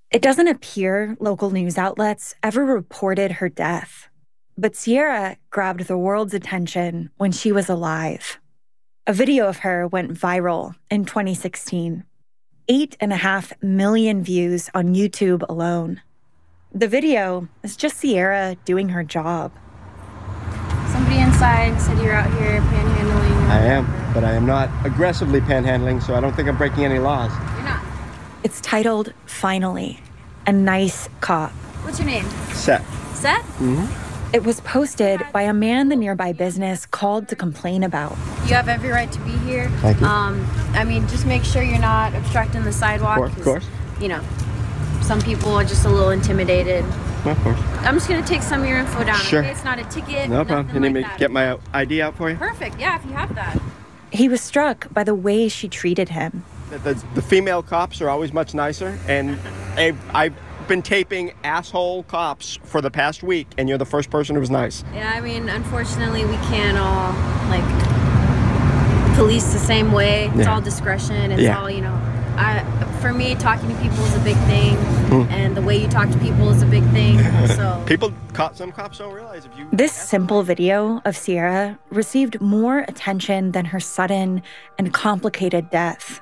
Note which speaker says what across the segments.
Speaker 1: It doesn't appear local news outlets ever reported her death, but Sierra grabbed the world's attention when she was alive. A video of her went viral in 2016. 8.5 million views on YouTube alone. The video is just Sierra doing her job.
Speaker 2: Somebody inside said you're out here panhandling.
Speaker 3: I am, but I am not aggressively panhandling, so I don't think I'm breaking any laws.
Speaker 2: You're not.
Speaker 1: It's titled, Finally, A Nice Cop.
Speaker 2: What's your name?
Speaker 3: Seth.
Speaker 2: Seth?
Speaker 3: Mm-hmm.
Speaker 1: It was posted by a man the nearby business called to complain about.
Speaker 2: You have every right to be here.
Speaker 3: Thank you.
Speaker 2: I mean, just make sure you're not obstructing the sidewalk.
Speaker 3: Of course.
Speaker 2: You know, some people are just a little intimidated.
Speaker 3: Of course.
Speaker 2: I'm just going to take some of your info down.
Speaker 3: Sure.
Speaker 2: Okay? It's not a ticket.
Speaker 3: No problem. You need me
Speaker 2: like
Speaker 3: to
Speaker 2: that.
Speaker 3: get my ID out for you?
Speaker 2: Perfect. Yeah, if you have that.
Speaker 1: He was struck by the way she treated him.
Speaker 3: The female cops are always much nicer, and I've been taping asshole cops for the past week, and you're the first person who was nice.
Speaker 2: Yeah, I mean, unfortunately, we can't all, police the same way. It's all discretion. It's all, for me, talking to people is a big thing, and the way you talk to people is a big thing, so...
Speaker 3: Some cops don't realize if you...
Speaker 1: This simple video of Sierra received more attention than her sudden and complicated death.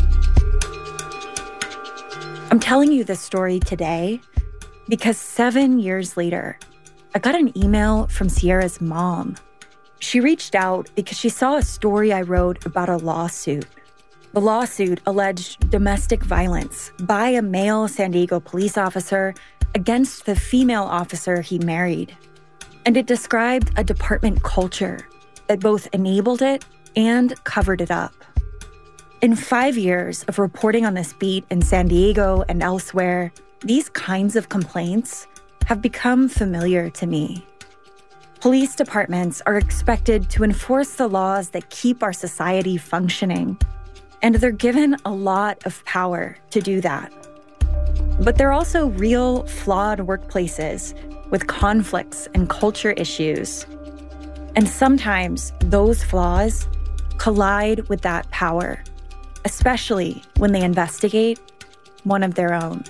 Speaker 1: I'm telling you this story today because 7 years later, I got an email from Sierra's mom. She reached out because she saw a story I wrote about a lawsuit. The lawsuit alleged domestic violence by a male San Diego police officer against the female officer he married. And it described a department culture that both enabled it and covered it up. In 5 years of reporting on this beat in San Diego and elsewhere, these kinds of complaints have become familiar to me. Police departments are expected to enforce the laws that keep our society functioning, and they're given a lot of power to do that. But they're also real, flawed workplaces with conflicts and culture issues. And sometimes those flaws collide with that power, especially when they investigate one of their own.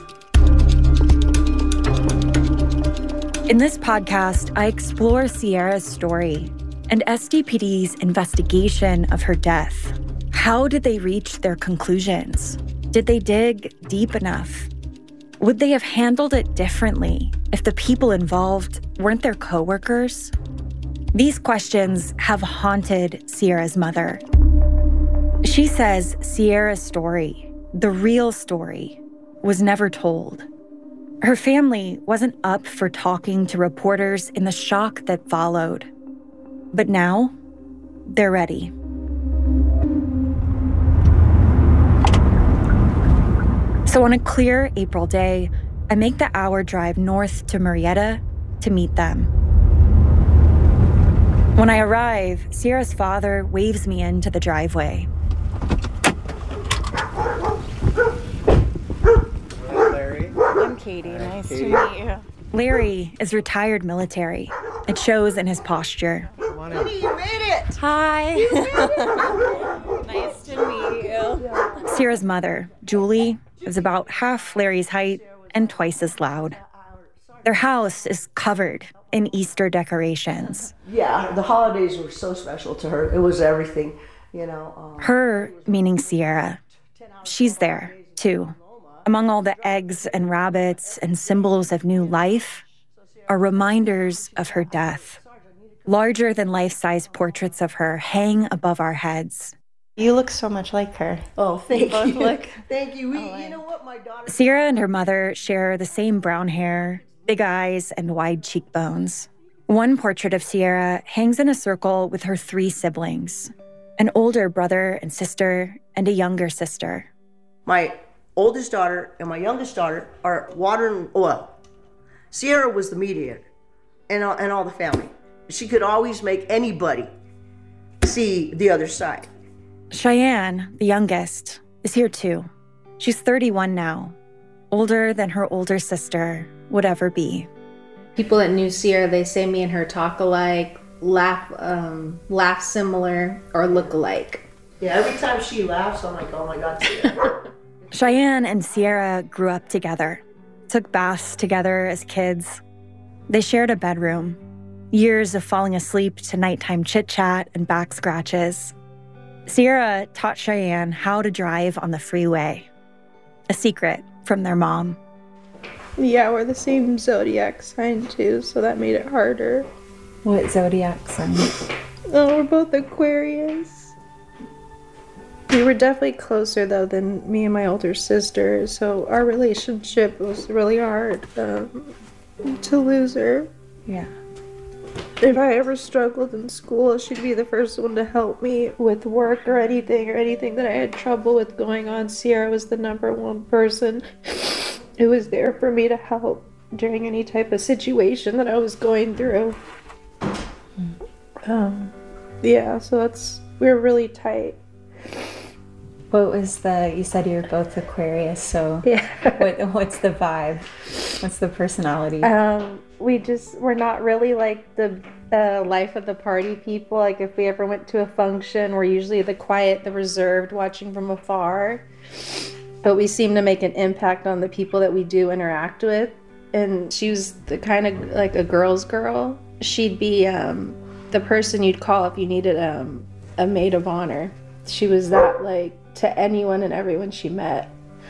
Speaker 1: In this podcast, I explore Sierra's story and SDPD's investigation of her death. How did they reach their conclusions? Did they dig deep enough? Would they have handled it differently if the people involved weren't their coworkers? These questions have haunted Sierra's mother. She says Sierra's story, the real story, was never told. Her family wasn't up for talking to reporters in the shock that followed. But now, they're ready. So on a clear April day, I make the hour drive north to Murrieta to meet them. When I arrive, Sierra's father waves me into the driveway.
Speaker 3: Larry.
Speaker 4: I'm Katie. Nice to meet you.
Speaker 1: Larry is retired military. It shows in his posture.
Speaker 4: Katie, you made it! Hi. Nice to meet you.
Speaker 1: Sierra's mother, Julie, is about half Larry's height and twice as loud. Their house is covered in Easter decorations.
Speaker 5: Yeah, the holidays were so special to her. It was everything,
Speaker 1: Her, meaning Sierra, she's there, too. Among all the eggs and rabbits and symbols of new life are reminders of her death. Larger than life-size portraits of her hang above our heads.
Speaker 4: You look so much like her.
Speaker 5: Oh, thank you.
Speaker 4: Both look
Speaker 5: Thank you. You know what, my daughter...
Speaker 1: Sierra and her mother share the same brown hair, big eyes, and wide cheekbones. One portrait of Sierra hangs in a circle with her 3 siblings, an older brother and sister, and a younger sister.
Speaker 5: My oldest daughter and my youngest daughter are water and oil. Sierra was the mediator and all the family. She could always make anybody see the other side.
Speaker 1: Cheyenne, the youngest, is here too. She's 31 now, older than her older sister would ever be.
Speaker 2: People that knew Sierra, they say me and her talk alike, laugh similar, or look alike.
Speaker 5: Yeah, every time she laughs, I'm like, oh my God, Sierra.
Speaker 1: Cheyenne and Sierra grew up together, took baths together as kids. They shared a bedroom, years of falling asleep to nighttime chit-chat and back scratches. Sierra taught Cheyenne how to drive on the freeway, a secret from their mom.
Speaker 6: Yeah, we're the same zodiac sign too, so that made it harder.
Speaker 4: What zodiac sign?
Speaker 6: Oh, we're both Aquarius. We were definitely closer though than me and my older sister, so our relationship was really hard to lose her.
Speaker 4: Yeah.
Speaker 6: If I ever struggled in school, she'd be the first one to help me with work or anything that I had trouble with going on. Sierra was the number one person who was there for me to help during any type of situation that I was going through. Yeah, so we were really tight.
Speaker 4: What was you said you were both Aquarius, so
Speaker 6: yeah.
Speaker 4: What's the vibe? What's the personality?
Speaker 6: We're not really like the life of the party people. Like if we ever went to a function, we're usually the quiet, the reserved, watching from afar. But we seem to make an impact on the people that we do interact with. And she was the kind of like a girl's girl. She'd be the person you'd call if you needed a maid of honor. She was that like to anyone and everyone she met.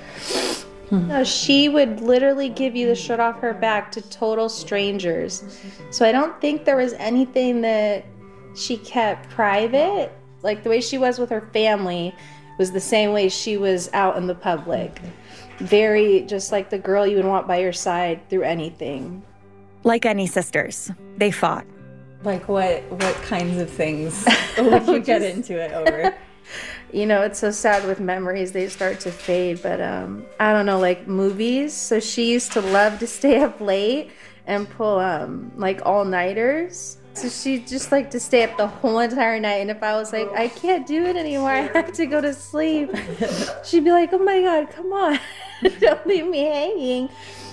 Speaker 6: She would literally give you the shirt off her back to total strangers. So I don't think there was anything that she kept private. Like the way she was with her family was the same way she was out in the public. Very just like the girl you would want by your side through anything.
Speaker 1: Like any sisters, they fought.
Speaker 4: Like what kinds of things would you get into it over?
Speaker 6: You know, it's so sad with memories, they start to fade, but I don't know, like movies. So she used to love to stay up late and pull like all-nighters. So she just like to stay up the whole entire night, and if I was like, I can't do it anymore, I have to go to sleep, she'd be like, oh my God, come on, don't leave me hanging.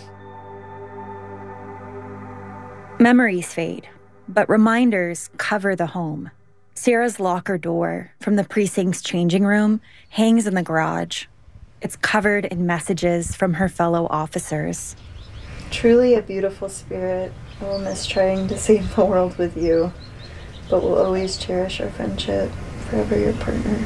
Speaker 1: Memories fade, but reminders cover the home. Sierra's locker door from the precinct's changing room hangs in the garage. It's covered in messages from her fellow officers.
Speaker 4: Truly a beautiful spirit. We'll miss trying to save the world with you, but we'll always cherish our friendship. Forever your partner.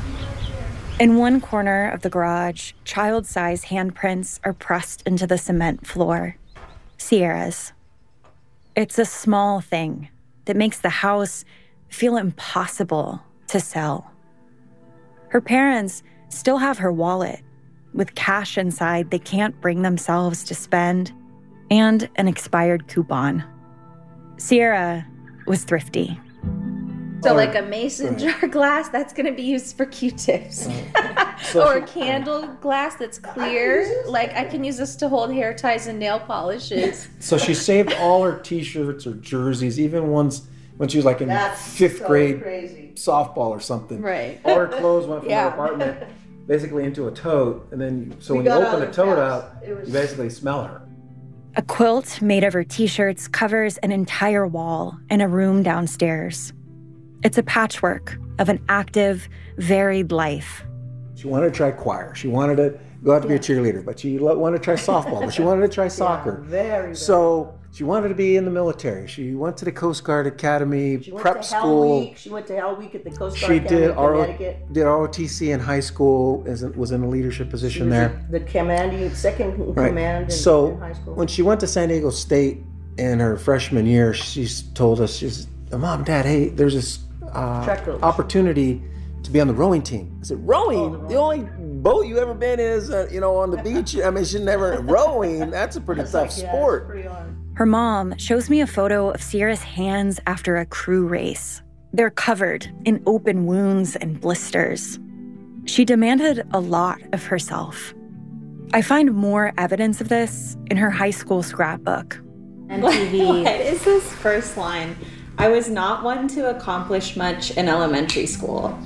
Speaker 1: In one corner of the garage, child-sized handprints are pressed into the cement floor. Sierra's. It's a small thing that makes the house feel impossible to sell. Her parents still have her wallet with cash inside they can't bring themselves to spend and an expired coupon. Sierra was thrifty.
Speaker 6: So like a mason jar glass, that's going to be used for Q-tips. Or a candle glass that's clear. Like I can use this to hold hair ties and nail polishes.
Speaker 7: So she saved all her t-shirts or jerseys, even ones when she was like in fifth grade softball or something.
Speaker 6: Right.
Speaker 7: All her clothes went from her apartment basically into a tote, and then when you open the tote out, you basically smell her.
Speaker 1: A quilt made of her t-shirts covers an entire wall in a room downstairs. It's a patchwork of an active, varied life.
Speaker 7: She wanted to try choir. She wanted to go out to be a cheerleader, but she wanted to try softball, but she wanted to try soccer. So she wanted to be in the military. She went to the Coast Guard Academy, prep school.
Speaker 5: She went to Hell Week at the Coast Guard Academy in Connecticut.
Speaker 7: Did ROTC in high school, was in a leadership position there.
Speaker 5: The second command in high school.
Speaker 7: When she went to San Diego State in her freshman year, she told us, she's, Mom, Dad, hey, there's this opportunity to be on the rowing team. I said, rowing? The only boat you ever been in is, on the beach. I mean, she never rowing. That's a pretty tough sport.
Speaker 5: Pretty hard.
Speaker 1: Her mom shows me a photo of Sierra's hands after a crew race. They're covered in open wounds and blisters. She demanded a lot of herself. I find more evidence of this in her high school scrapbook.
Speaker 4: MTV. What is this first line? I was not one to accomplish much in elementary school.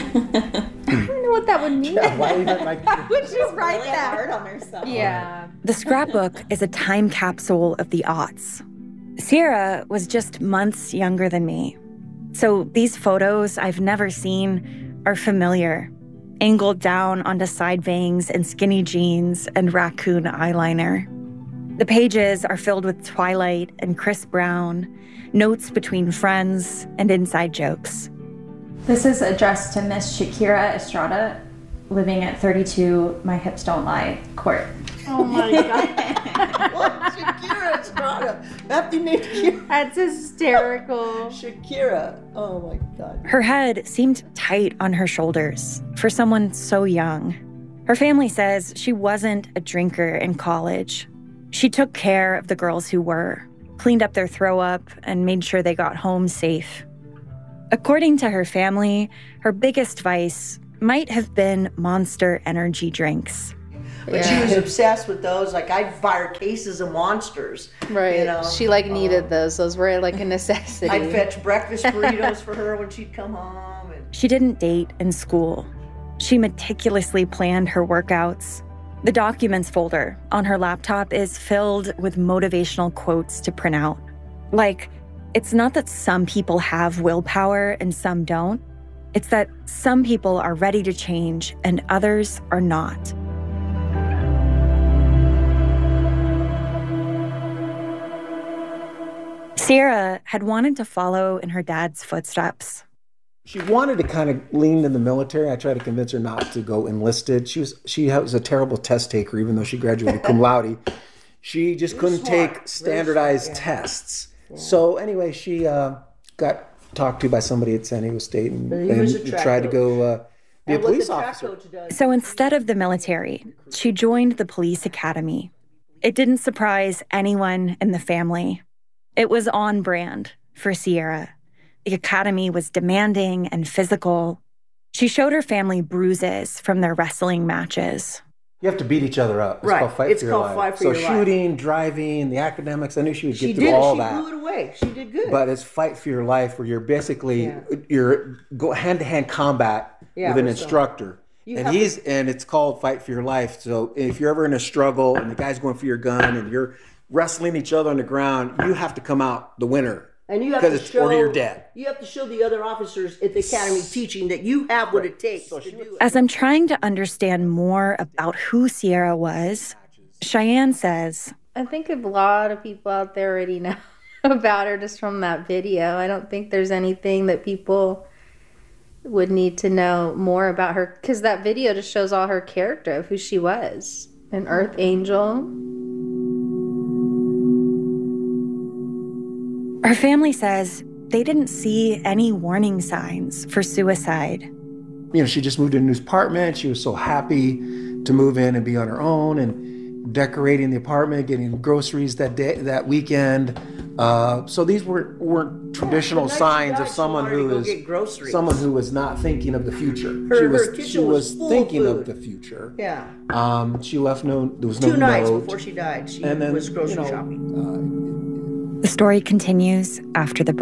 Speaker 6: I don't know what that would mean.
Speaker 7: Yeah, why even like
Speaker 6: Would you write
Speaker 4: really
Speaker 6: that?
Speaker 4: hard on herself.
Speaker 6: Yeah.
Speaker 1: The scrapbook is a time capsule of the aughts. Sierra was just months younger than me. So these photos I've never seen are familiar. angled down onto side bangs and skinny jeans and raccoon eyeliner. The pages are filled with Twilight and Chris Brown, notes between friends, and inside jokes.
Speaker 8: This is addressed to Miss Shakira Estrada, living at 32 My Hips Don't Lie Court.
Speaker 5: Oh my God. What? Shakira Estrada. After you named Shakira.
Speaker 6: That's hysterical.
Speaker 5: Shakira. Oh my God.
Speaker 1: Her head seemed tight on her shoulders for someone so young. Her family says she wasn't a drinker in college. She took care of the girls who were, cleaned up their throw up, and made sure they got home safe. According to her family, her biggest vice might have been Monster energy drinks.
Speaker 5: But she was obsessed with those. Like, I'd buy her cases of Monsters.
Speaker 6: Right.
Speaker 5: You know?
Speaker 6: She, needed those. Those were, a necessity.
Speaker 5: I'd fetch breakfast burritos for her when she'd come home.
Speaker 1: She didn't date in school. She meticulously planned her workouts. The documents folder on her laptop is filled with motivational quotes to print out. Like, it's not that some people have willpower and some don't. It's that some people are ready to change and others are not. Sierra had wanted to follow in her dad's footsteps.
Speaker 7: She wanted to kind of lean in the military. I tried to convince her not to go enlisted. She was a terrible test taker, even though she graduated cum laude. She just couldn't take standardized tests. Yeah. So anyway, she got talked to by somebody at San Diego State and tried to go be a police officer.
Speaker 1: So instead of the military, she joined the police academy. It didn't surprise anyone in the family. It was on brand for Sierra. The academy was demanding and physical. She showed her family bruises from their wrestling matches.
Speaker 7: You have to beat each other up. It's called Fight for Your Life. So shooting, driving, the academics, I knew she would get through all that.
Speaker 5: She blew it away. She did good.
Speaker 7: But it's Fight for Your Life, where you're basically, you're hand-to-hand combat with an instructor. And it's called Fight for Your Life. So if you're ever in a struggle and the guy's going for your gun and you're wrestling each other on the ground, you have to come out the winner.
Speaker 5: And you have to show,
Speaker 7: or you're dead.
Speaker 5: You have to show the other officers at the academy teaching that you have what it takes to do it.
Speaker 1: As I'm trying to understand more about who Sierra was, Cheyenne says,
Speaker 6: I think a lot of people out there already know about her just from that video. I don't think there's anything that people would need to know more about her, because that video just shows all her character of who she was. An earth angel.
Speaker 1: Her family says they didn't see any warning signs for suicide.
Speaker 7: She just moved into a new apartment. She was so happy to move in and be on her own and decorating the apartment, getting groceries that weekend. So these weren't traditional signs of someone who was not thinking of the future. She was thinking of the future.
Speaker 5: Yeah.
Speaker 7: She left there was no
Speaker 5: 2 nights
Speaker 7: note.
Speaker 5: before she died. She was grocery shopping.
Speaker 1: The story continues after the break.